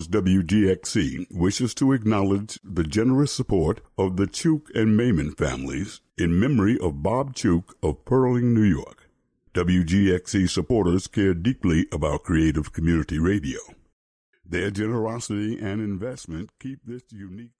WGXC wishes to acknowledge the generous support of the Chuk and Mayman families in memory of Bob Chuk of Pearling, New York. WGXC supporters care deeply about creative community radio. Their generosity and investment keep this unique